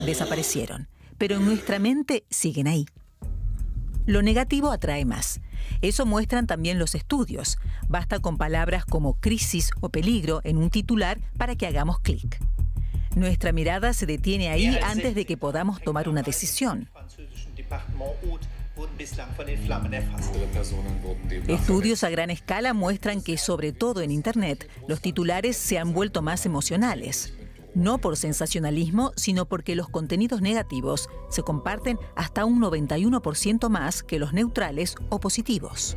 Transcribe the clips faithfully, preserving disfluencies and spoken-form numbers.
desaparecieron, pero en nuestra mente siguen ahí. Lo negativo atrae más. Eso muestran también los estudios. Basta con palabras como crisis o peligro en un titular para que hagamos clic. Nuestra mirada se detiene ahí antes de que podamos tomar una decisión. Estudios a gran escala muestran que, sobre todo en Internet, los titulares se han vuelto más emocionales. No por sensacionalismo, sino porque los contenidos negativos se comparten hasta un noventa y uno por ciento más que los neutrales o positivos.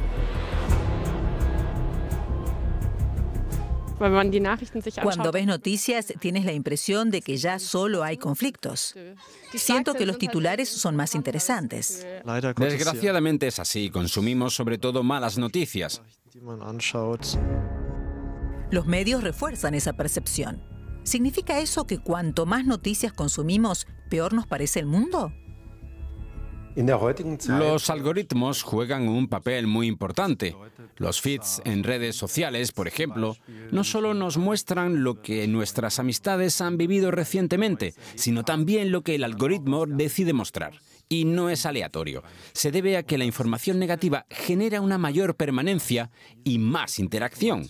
Cuando ves noticias, tienes la impresión de que ya solo hay conflictos. Siento que los titulares son más interesantes. Desgraciadamente es así. Consumimos sobre todo malas noticias. Los medios refuerzan esa percepción. ¿Significa eso que cuanto más noticias consumimos, peor nos parece el mundo? Los algoritmos juegan un papel muy importante. Los feeds en redes sociales, por ejemplo, no solo nos muestran lo que nuestras amistades han vivido recientemente, sino también lo que el algoritmo decide mostrar. Y no es aleatorio. Se debe a que la información negativa genera una mayor permanencia y más interacción.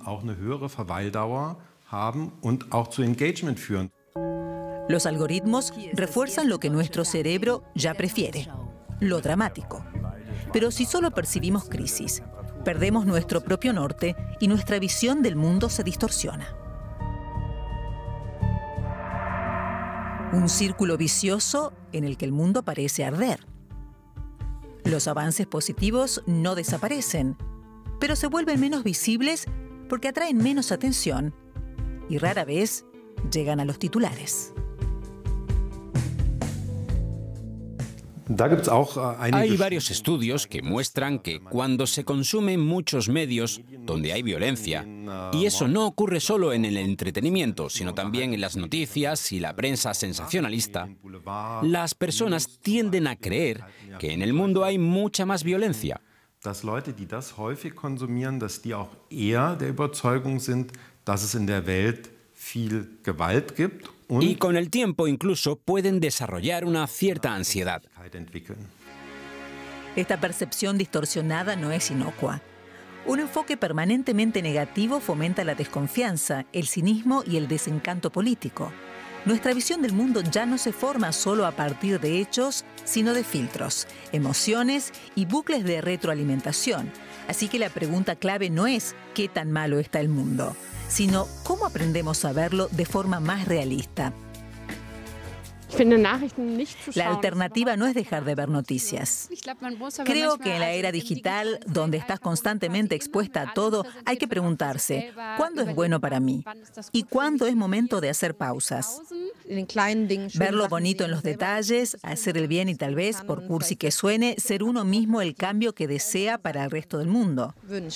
Los algoritmos refuerzan lo que nuestro cerebro ya prefiere, lo dramático. Pero si solo percibimos crisis, perdemos nuestro propio norte y nuestra visión del mundo se distorsiona. Un círculo vicioso en el que el mundo parece arder. Los avances positivos no desaparecen, pero se vuelven menos visibles porque atraen menos atención y rara vez llegan a los titulares. Hay varios estudios que muestran que cuando se consumen muchos medios donde hay violencia, y eso no ocurre solo en el entretenimiento, sino también en las noticias y la prensa sensacionalista, las personas tienden a creer que en el mundo hay mucha más violencia. Dass Leute, die das häufig konsumieren, dass die auch eher der Überzeugung sind, dass es in der Welt viel Gewalt gibt. Y con el tiempo incluso pueden desarrollar una cierta ansiedad. Esta percepción distorsionada no es inocua. Un enfoque permanentemente negativo fomenta la desconfianza, el cinismo y el desencanto político. Nuestra visión del mundo ya no se forma solo a partir de hechos, sino de filtros, emociones y bucles de retroalimentación. Así que la pregunta clave no es ¿qué tan malo está el mundo?, sino ¿cómo aprendemos a verlo de forma más realista? La alternativa no es dejar de ver noticias. Creo que en la era digital, donde estás constantemente expuesta a todo, hay que preguntarse, ¿cuándo es bueno para mí? ¿Y cuándo es momento de hacer pausas? Ver lo bonito en los detalles, hacer el bien y tal vez, por cursi que suene, ser uno mismo el cambio que desea para el resto del mundo.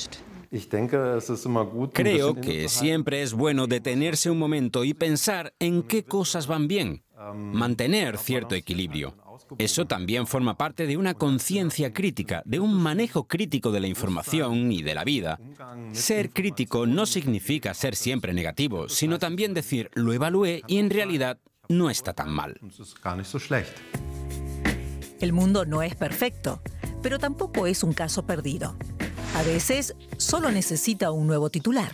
Creo que siempre es bueno detenerse un momento y pensar en qué cosas van bien. Mantener cierto equilibrio. Eso también forma parte de una conciencia crítica, de un manejo crítico de la información y de la vida. Ser crítico no significa ser siempre negativo, sino también decir, lo evalué y en realidad no está tan mal. El mundo no es perfecto, pero tampoco es un caso perdido. A veces solo necesita un nuevo titular.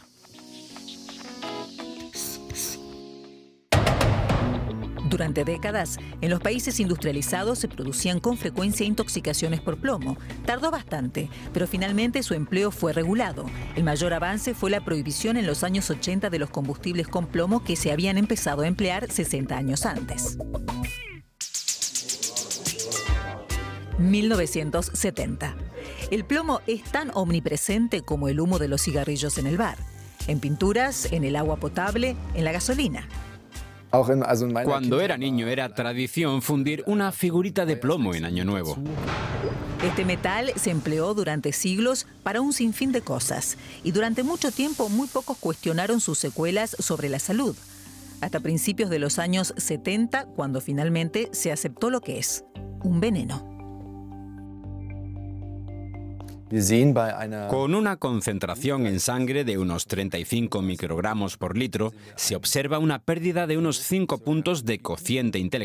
Durante décadas, en los países industrializados se producían con frecuencia intoxicaciones por plomo. Tardó bastante, pero finalmente su empleo fue regulado. El mayor avance fue la prohibición en los años ochenta de los combustibles con plomo que se habían empezado a emplear sesenta años antes. mil novecientos setenta. El plomo es tan omnipresente como el humo de los cigarrillos en el bar, en pinturas, en el agua potable, en la gasolina. Cuando era niño era tradición fundir una figurita de plomo en Año Nuevo. Este metal se empleó durante siglos para un sinfín de cosas y durante mucho tiempo muy pocos cuestionaron sus secuelas sobre la salud. Hasta principios de los años setenta, cuando finalmente se aceptó lo que es, un veneno. Con una concentración en sangre de unos treinta y cinco microgramos por litro, se observa una pérdida de unos cinco puntos de cociente intelectual